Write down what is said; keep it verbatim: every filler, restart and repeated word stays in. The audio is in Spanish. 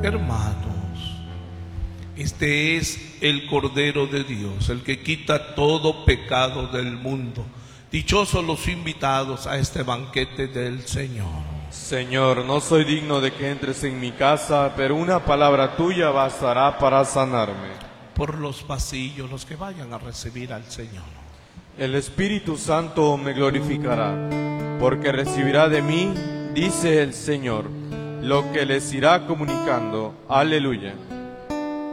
Hermanos, este es el Cordero de Dios, el que quita todo pecado del mundo. Dichosos los invitados a este banquete del Señor. Señor, no soy digno de que entres en mi casa, pero una palabra tuya bastará para sanarme. Por los pasillos, los que vayan a recibir al Señor. El Espíritu Santo me glorificará, porque recibirá de mí, dice el Señor, lo que les irá comunicando. Aleluya.